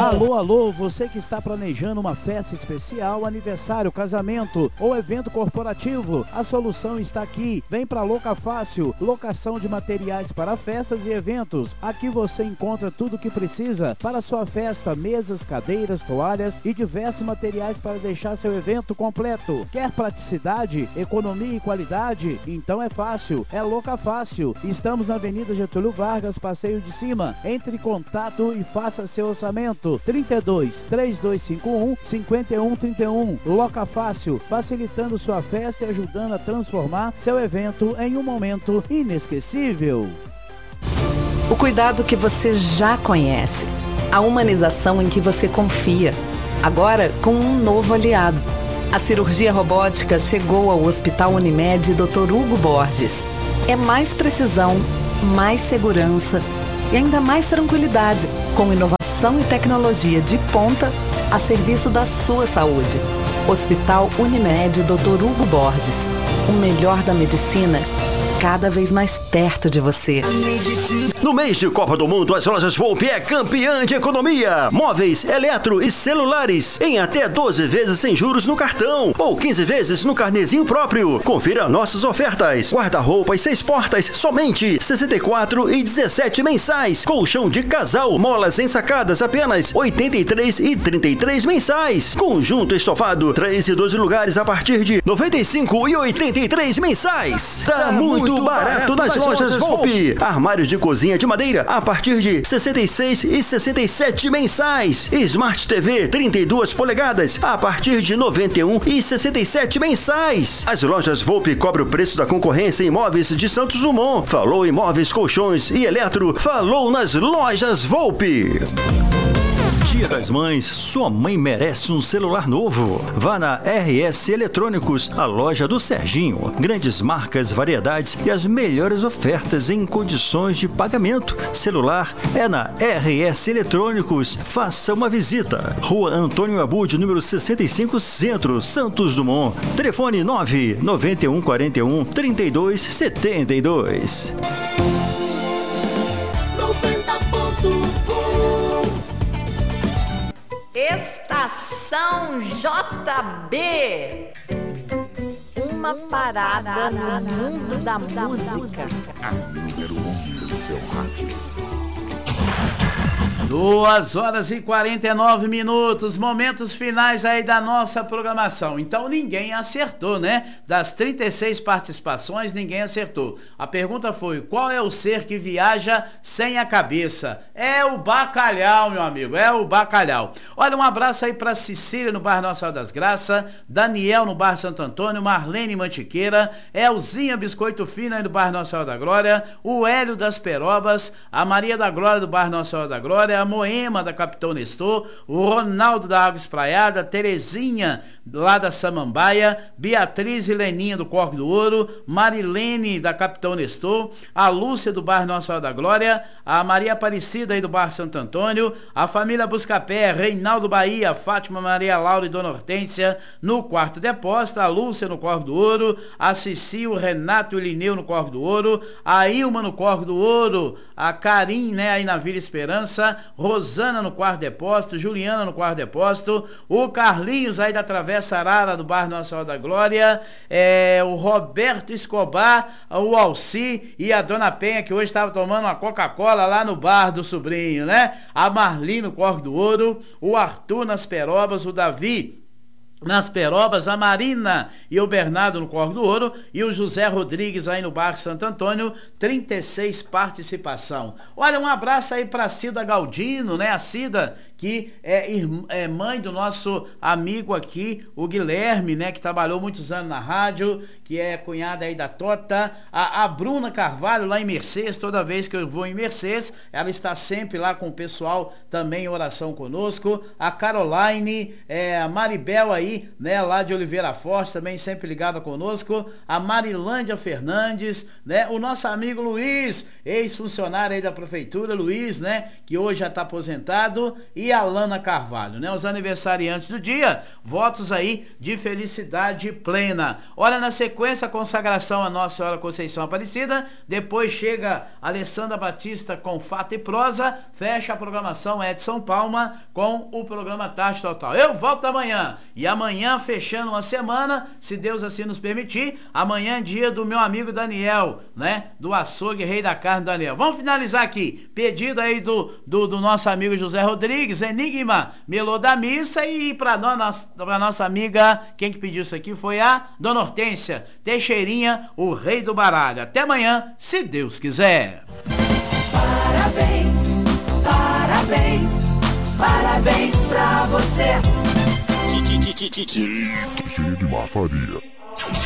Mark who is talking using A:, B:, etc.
A: Alô, alô, você que está planejando uma festa especial, aniversário, casamento ou evento corporativo, a solução está aqui. Vem para Loca Fácil, locação de materiais para festas e eventos. Aqui você encontra tudo o que precisa para sua festa, mesas, cadeiras, toalhas e diversos materiais para deixar seu evento completo. Quer praticidade, economia e qualidade? Então é fácil, é Loca Fácil. Estamos na Avenida Getúlio Vargas, Passeio de Cima. Entre em contato e faça seu orçamento. 32 3251 5131. Loca Fácil, facilitando sua festa e ajudando a transformar seu evento em um momento inesquecível.
B: O cuidado que você já conhece, a humanização em que você confia, agora com um novo aliado. A cirurgia robótica chegou ao Hospital Unimed Dr. Hugo Borges. É mais precisão, mais segurança e ainda mais tranquilidade, com inovação e tecnologia de ponta a serviço da sua saúde. Hospital Unimed Dr. Hugo Borges. O melhor da medicina, cada vez mais perto de você.
C: No mês de Copa do Mundo, as lojas Volpe é campeã de economia. Móveis, eletro e celulares em até 12 vezes sem juros no cartão ou 15 vezes no carnezinho próprio. Confira nossas ofertas. Guarda-roupas 6 portas, somente 64 e 17 mensais. Colchão de casal, molas ensacadas, apenas 83 e 33 mensais. Conjunto estofado, 3 e 12 lugares a partir de 95 e 83 mensais. Tá muito barato nas lojas Volpe. Armários de cozinha de madeira a partir de 66 e 67 mensais. Smart TV 32 polegadas a partir de 91 e 67 mensais. As lojas Volpe cobram o preço da concorrência em imóveis de Santos Dumont. Falou imóveis, colchões e eletro, falou nas lojas Volpe. Dia das Mães, sua mãe merece um celular novo. Vá na RS Eletrônicos, a loja do Serginho. Grandes marcas, variedades e as melhores ofertas em condições de pagamento. Celular é na RS Eletrônicos. Faça uma visita. Rua Antônio Abud, número 65, Centro, Santos Dumont. Telefone 99141 3272.
D: Estação JB. Uma parada no mundo da música.
E: A número 1 do seu rádio.
A: 2h49, momentos finais aí da nossa programação. Então ninguém acertou, né? Das 36 participações, ninguém acertou. A pergunta foi: qual é o ser que viaja sem a cabeça? É o bacalhau, meu amigo, é o bacalhau. Olha, um abraço aí pra Cecília no bairro Nossa Senhora das Graças, Daniel no bairro Santo Antônio, Marlene Mantiqueira, Elzinha Biscoito Fino aí do bairro Nossa Senhora da Glória, o Hélio das Perobas, a Maria da Glória do bairro Nossa Senhora da Glória, a Moema da Capitão Nestor, o Ronaldo da Água Espraiada, a Terezinha lá da Samambaia, Beatriz e Leninha do Corque do Ouro, Marilene da Capitão Nestor, a Lúcia do bairro Nossa Senhora da Glória, a Maria Aparecida aí do bairro Santo Antônio, a família Buscapé, Reinaldo Bahia, Fátima Maria Laura e Dona Hortência no Quarto Depósito, a Lúcia no Corque do Ouro, a Cici, o Renato e o Lineu no Corque do Ouro, a Ilma no Corque do Ouro, a Karim, né, aí na Vila Esperança, Rosana no Quarto Depósito, Juliana no Quarto Depósito, o Carlinhos aí da Travessa Arara do bairro Nossa Senhora da Glória, o Roberto Escobar, o Alci e a Dona Penha, que hoje estava tomando uma Coca-Cola lá no bar do sobrinho, né? A Marli no Corte do Ouro, o Arthur nas Perobas, o Davi nas Perobas, a Marina e o Bernardo no Corre do Ouro e o José Rodrigues aí no bairro Santo Antônio, 36 participação. Olha, um abraço aí pra Cida Galdino, né? A Cida, que é mãe do nosso amigo aqui, o Guilherme, né? Que trabalhou muitos anos na rádio, que é cunhada aí da Tota. A Bruna Carvalho lá em Mercedes, toda vez que eu vou em Mercedes, ela está sempre lá com o pessoal também em oração conosco. A Caroline, a Maribel aí, né, lá de Oliveira Forte, também sempre ligada conosco, a Marilândia Fernandes, né, o nosso amigo Luiz, ex-funcionário aí da prefeitura, Luiz, né, que hoje já está aposentado, e Alana Carvalho, né? Os aniversariantes do dia, votos aí de felicidade plena. Olha, na sequência, a consagração a Nossa Senhora Conceição Aparecida, depois chega Alessandra Batista com Fato e Prosa, fecha a programação Edson Palma com o programa Tarde Total. Eu volto amanhã, e amanhã fechando uma semana, se Deus assim nos permitir, amanhã é dia do meu amigo Daniel, né? Do açougue Rei da Carne Daniel. Vamos finalizar aqui, pedido aí do nosso amigo José Rodrigues, Enigma, Melô da Missa, e pra nossa amiga, quem que pediu isso aqui foi a Dona Hortência Teixeirinha, o rei do baralho. Até amanhã, se Deus quiser.
F: Parabéns, parabéns, parabéns pra você.
E: Cheio de má faria.